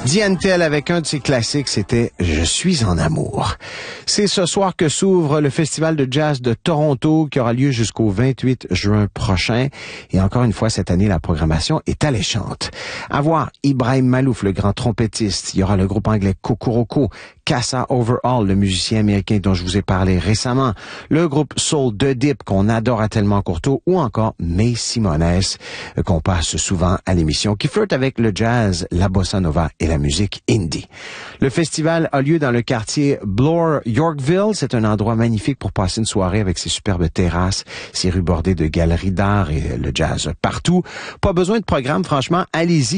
Diantel avec un de ses classiques, c'était « Je suis en amour ». C'est ce soir que s'ouvre le Festival de jazz de Toronto qui aura lieu jusqu'au 28 juin prochain. Et encore une fois, cette année, la programmation est alléchante. À voir Ibrahim Malouf, le grand trompettiste. Il y aura le groupe anglais Kokoroko, Casa Overall, le musicien américain dont je vous ai parlé récemment, le groupe Soul de Dip qu'on adore à Tellement Courteau ou encore May Simones qu'on passe souvent à l'émission qui flirte avec le jazz, la bossa nova et la musique indie. Le festival a lieu dans le quartier Bloor, Yorkville. C'est un endroit magnifique pour passer une soirée avec ses superbes terrasses, ses rues bordées de galeries d'art et le jazz partout. Pas besoin de programme, franchement, allez-y.